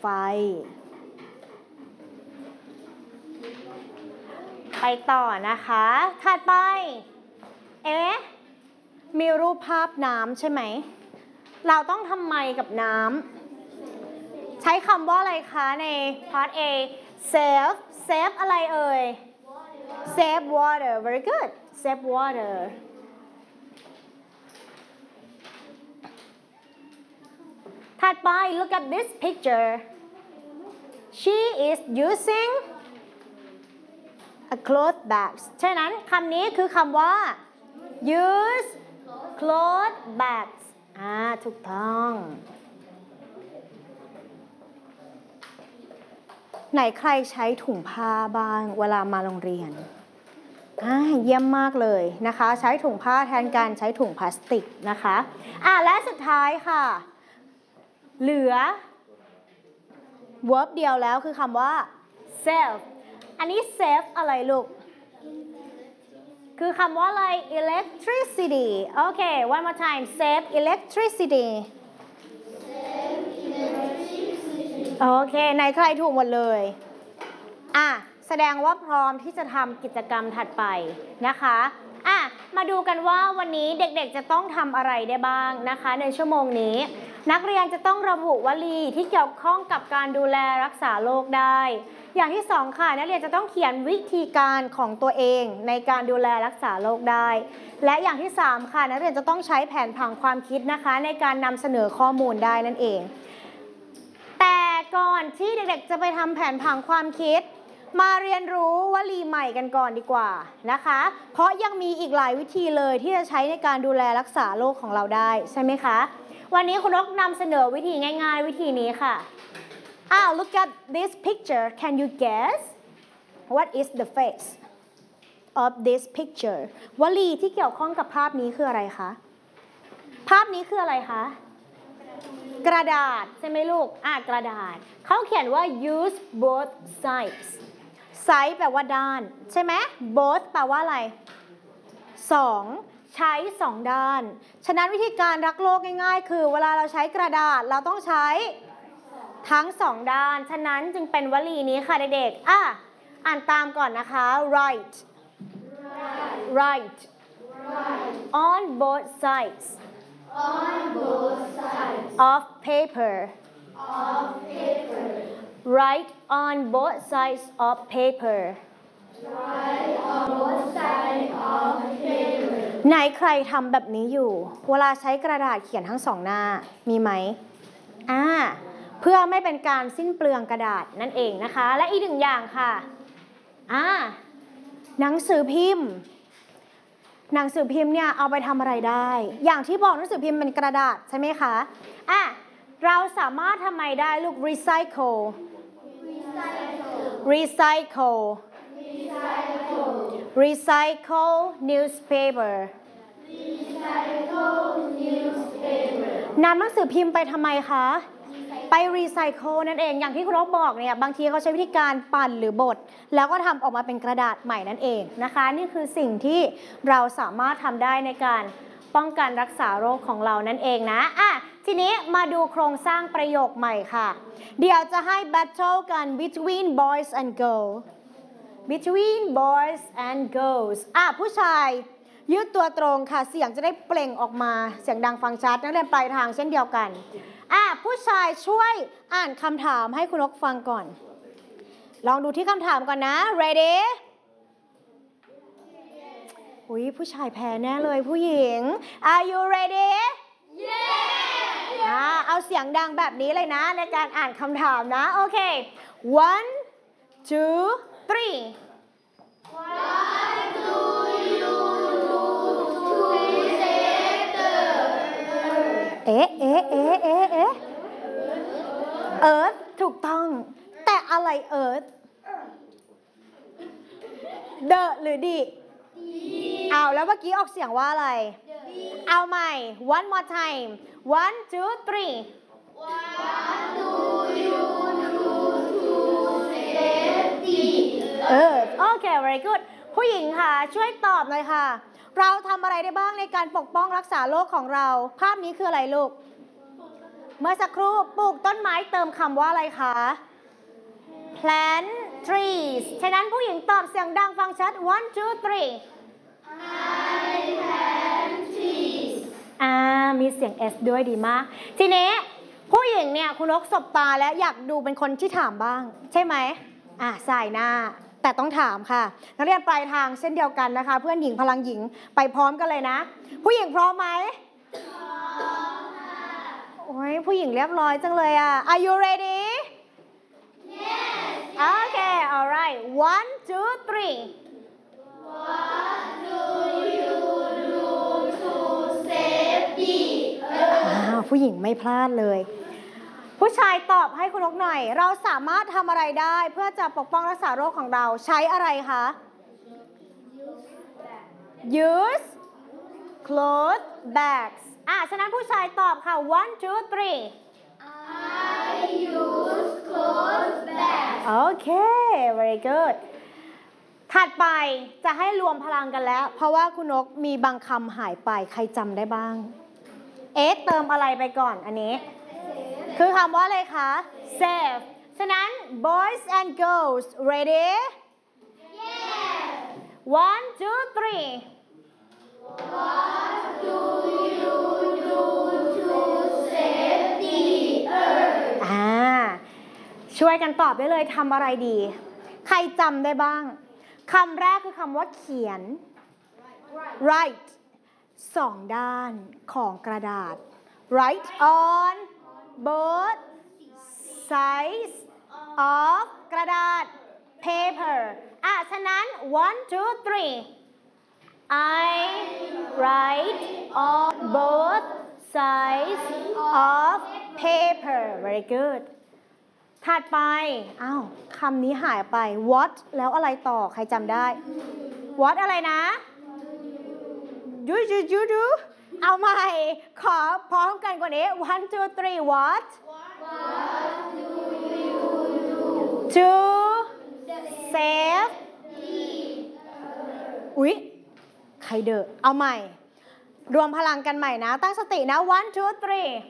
ไปต่อนะคะถัดไปมีรูปภาพน้ำใช่ไหมเราต้องทำไมกับน้ำใช้คำว่าอะไรคะใน part A save อะไรเอ่ย save water very good save water ถัดไป look at this picture she is using a cloth bag ฉะนั้นคำนี้คือคำว่า use cloth bags ถูกต้องไหนใครใช้ถุงผ้าบ้างเวลามาโรงเรียนเยี่ยมมากเลยนะคะใช้ถุงผ้าแทนการใช้ถุงพลาสติกนะคะและสุดท้ายค่ะเหลือ verb เดียวแล้วคือคำว่า save อันนี้ save อะไรลูกคือคำว่าอะไร electricity โอเค one more time save electricity โอเคไหนใครถูกหมดเลยแสดงว่าพร้อมที่จะทำกิจกรรมถัดไปนะคะมาดูกันว่าวันนี้เด็กๆจะต้องทำอะไรได้บ้างนะคะในชั่วโมงนี้นักเรียนจะต้องระบุวลีที่เกี่ยวข้องกับการดูแลรักษาโรคได้อย่างที่2ค่ะนักเรียนจะต้องเขียนวิธีการของตัวเองในการดูแลรักษาโรคได้และอย่างที่3ค่ะนักเรียนจะต้องใช้แผนผังความคิดนะคะในการนำเสนอข้อมูลได้นั่นเองแต่ก่อนที่เด็กๆจะไปทำแผนผังความคิดมาเรียนรู้วลีใหม่กันก่อนดีกว่านะคะเพราะยังมีอีกหลายวิธีเลยที่จะใช้ในการดูแลรักษาโรคของเราได้ใช่ไหมคะวันนี้คุณนกนำเสนอวิธีง่ายๆวิธีนี้ค่ะ look at this picture can you guess what is the face of this picture วลีที่เกี่ยวข้องกับภาพนี้คืออะไรคะภาพนี้คืออะไรคะกระดาษใช่ไหมลูกกระดาษเขาเขียนว่า use both sides side แปลว่าด้านใช่ไหม both แปลว่าอะไร2ใช้2ด้านฉะนั้นวิธีการรักโลกง่ายๆคือเวลาเราใช้กระดาษเราต้องใช้ทั้ง2ด้านฉะนั้นจึงเป็นวลีนี้ค่ะเด็กๆอ่านตามก่อนนะคะ write on both sides of paper write on both sides of paper ไหนใครทำแบบนี้อยู่เวลาใช้กระดาษเขียนทั้ง2หน้ามีไหมเพื่อไม่เป็นการสิ้นเปลืองกระดาษนั่นเองนะคะและอีกหนึ่งอย่างค่ะหนังสือพิมพ์เนี่ยเอาไปทำอะไรได้อย่างที่บอกหนังสือพิมพ์เป็นกระดาษใช่ไหมคะเราสามารถทำไมได้ลูก recycle newspaper นำหนังสือพิมพ์ไปทำไมคะไปรีไซเคิลนั่นเองอย่างที่คุณนกบอกเนี่ยบางทีเขาใช้วิธีการปั่นหรือบดแล้วก็ทำออกมาเป็นกระดาษใหม่นั่นเองนะคะนี่คือสิ่งที่เราสามารถทำได้ในการป้องกันรักษาโรคของเรานั่นเองนะทีนี้มาดูโครงสร้างประโยคใหม่ค่ะเดี๋ยวจะให้ battle กัน between boys and girlsผู้ชายยืดตัวตรงค่ะเสียงจะได้เปล่งออกมาเสียงดังฟังชัดนักเรียนปลายทางเช่นเดียวกันผู้ชายช่วยอ่านคำถามให้คุณนกฟังก่อนลองดูที่คำถามก่อนนะ ready ผู้ชายแพ้แน่เลยผู้หญิง are you ready yeah เอาเสียงดังแบบนี้เลยนะในการอ่านคำถามนะโอเค one two three What do you do to save the earth ถูกต้องแต่อะไร earth the หรือ the เอาแล้วเมื่อกี้ออกเสียงว่าอะไรเอาใหม่ one more time 1 2 3 What do you do to save the earth โอเค very good ผู้หญิงค่ะช่วยตอบหน่อยค่ะเราทำอะไรได้บ้างในการปกป้องรักษาโลกของเราภาพนี้คืออะไรลูกเมื่อสักครู่ปลูกต้นไม้เติมคำว่าอะไรคะ plant trees ฉะนั้นผู้หญิงตอบเสียงดังฟังชัด one two three I plant trees มีเสียง S ด้วยดีมากทีนี้ผู้หญิงเนี่ยคุณนกสบตาแล้วอยากดูเป็นคนที่ถามบ้างใช่ไหมสายหน้าแต่ต้องถามค่ะนักเรียนปลายทางเช่นเดียวกันนะคะเพื่อนหญิงพลังหญิงไปพร้อมกันเลยนะผู้หญิงพร้อมไหมโอ้ยผู้หญิงเรียบร้อยจังเลยอ่ะ Are you ready Yes Okay alright 1 2 3 What do you do to save the earth ผู้หญิงไม่พลาดเลยผู้ชายตอบให้คุณนกหน่อยเราสามารถทำอะไรได้เพื่อจะปกป้องรักษาโรคของเราใช้อะไรคะ Use cloth bags ฉะนั้นผู้ชายตอบค่ะ 1 2 3 I use cloth bags โอเค very good ถัดไปจะให้รวมพลังกันแล้วเพราะว่าคุณนกมีบางคำหายไปใครจำได้บ้างเติมอะไรไปก่อนอันนี้คือคำว่าอะไรคะ save ฉะนั้น boys and girls ready Yes 1 2 3 What do you do to save the earth ช่วยกันตอบได้เลยทำอะไรดี ใครจำได้บ้างคำแรกคือคำว่าเขียน write สองด้านของกระดาษ write on both sides of กระดาษ paper ฉะนั้น 1 2 3 I write on both sides of paper very good ถัดไปคำนี้หายไป what แล้วอะไรต่อใครจำได้ what อะไรนะ do เอาใหม่ขอพร้อมกันกว่านี้ 1 2 3 what to save อุ๊ยใครเด้อเอาใหม่รวมพลังกันใหม่นะตั้งสตินะ 1 2 3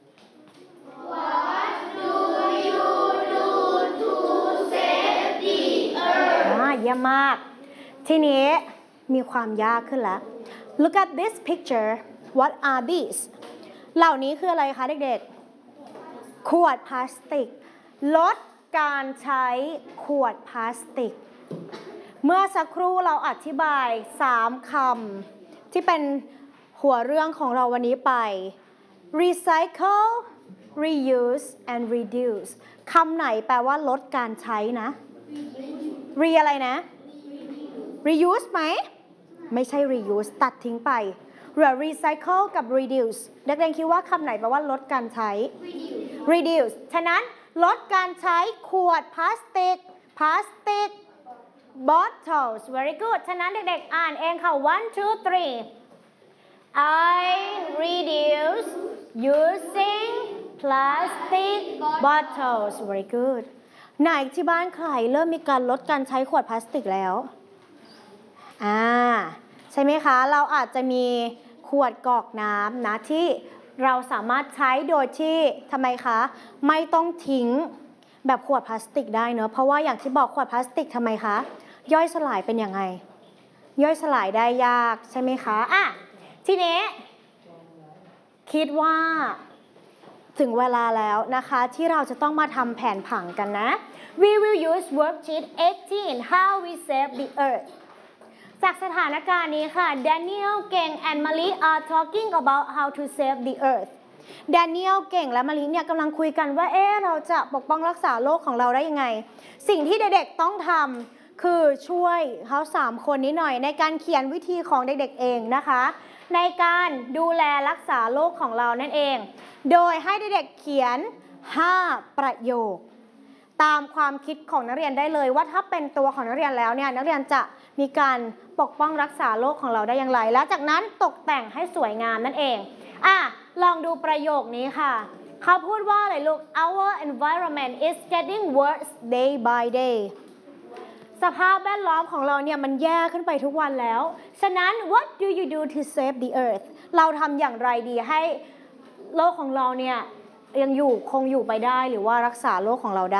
What do you do to save the earth เยี่ยมมากทีนี้มีความยากขึ้นแล้ว Look at this picture What are these เหล่านี้คืออะไรคะเด็กๆขวดพลาสติกลดการใช้ขวดพลาสติกเมื่อสักครู่เราอธิบาย3คำที่เป็นหัวเรื่องของเราวันนี้ไป recycle reuse and reduce คำไหนแปลว่าลดการใช้นะ อะไรนะ reuse ไหมไม่ใช่ reuse ตัดทิ้งไปเหลือ recycle กับ reduce นักเรียนคิดว่าคำไหนแปลว่าลดการใช้ reduce ฉะนั้นลดการใช้ขวดพลาสติกbottles very good ฉะนั้นเด็กๆอ่านเองค่ะ 1 2 3 I reduce using plastic bottles very good ไหนที่บ้านใครเริ่มมีการลดการใช้ขวดพลาสติกแล้วใช่ไหมคะเราอาจจะมีขวดกรอกน้ำนะที่เราสามารถใช้โดยที่ทำไมคะไม่ต้องทิ้งแบบขวดพลาสติกได้เนอะเพราะว่าอย่างที่บอกขวดพลาสติกทำไมคะย่อยสลายเป็นยังไงย่อยสลายได้ยากใช่ไหมคะทีนี้คิดว่าถึงเวลาแล้วนะคะที่เราจะต้องมาทำแผนผังกันนะ We will use worksheet 18 How we save the earth จากสถานการณ์นี้ค่ะ Daniel เก่ง and Mali are talking about how to save the earth Daniel เก่งและมะลิเนี่ยกำลังคุยกันว่าเราจะปกป้องรักษาโลกของเราได้ยังไงสิ่งที่เด็กๆต้องทำคือช่วยเขา3คนนี้หน่อยในการเขียนวิธีของเด็กๆเองนะคะในการดูแลรักษาโลกของเรานั่นเองโดยให้เด็กๆเขียน5ประโยคตามความคิดของนักเรียนได้เลยว่าถ้าเป็นตัวของนักเรียนแล้วเนี่ยนักเรียนจะมีการปกป้องรักษาโลกของเราได้อย่างไรแล้วจากนั้นตกแต่งให้สวยงามนั่นเองลองดูประโยคนี้ค่ะเขาพูดว่าอะไรลูก Our environment is getting worse day by day สภาพแวดล้อมของเราเนี่ยมันแย่ขึ้นไปทุกวันแล้วฉะนั้น What do you do to save the earth เราทำอย่างไรดีให้โลกของเราเนี่ยยังคงอยู่ไปได้หรือว่ารักษาโรคของเราได้